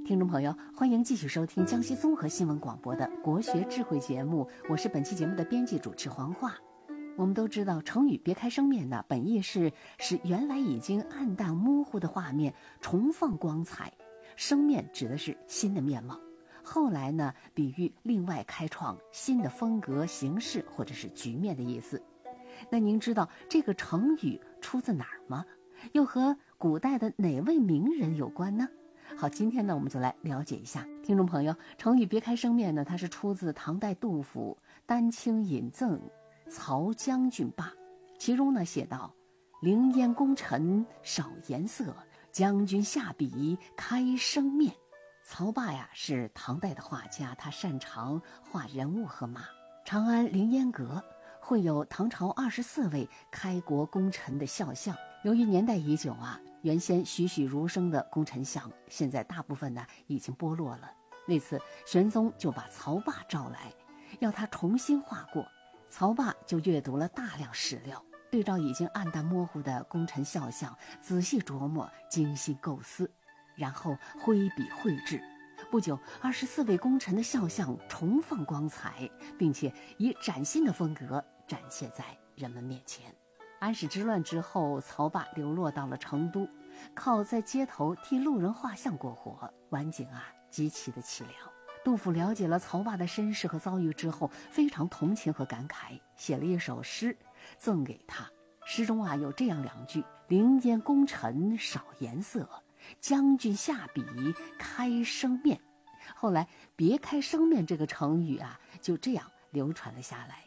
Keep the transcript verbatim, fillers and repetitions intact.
听众朋友，欢迎继续收听江西综合新闻广播的国学智慧节目，我是本期节目的编辑主持黄华。我们都知道成语别开生面呢，本意是使原来已经暗淡模糊的画面重放光彩，生面指的是新的面貌，后来呢比喻另外开创新的风格形式或者是局面的意思。那您知道这个成语出自哪儿吗？又和古代的哪位名人有关呢？好，今天呢我们就来了解一下。听众朋友，成语别开生面呢，它是出自唐代杜甫《丹青引赠曹将军罢》，其中呢写道：凌烟功臣少颜色，将军下笔开生面。曹霸呀是唐代的画家，他擅长画人物和马。长安凌烟阁会有唐朝二十四位开国功臣的肖像，由于年代已久啊，原先栩栩如生的功臣像现在大部分呢已经剥落了。为此玄宗就把曹霸召来，要他重新画过。曹霸就阅读了大量史料，对照已经暗淡模糊的功臣肖像，仔细琢磨，精心构思，然后挥笔绘制。不久，二十四位功臣的肖像重放光彩，并且以崭新的风格展现在人们面前。安史之乱之后，曹霸流落到了成都，靠在街头替路人画像过活，晚景啊极其的凄凉。杜甫了解了曹霸的身世和遭遇之后，非常同情和感慨，写了一首诗赠给他。诗中啊有这样两句：凌烟功臣少颜色，将军下笔开生面。后来别开生面这个成语啊就这样流传了下来。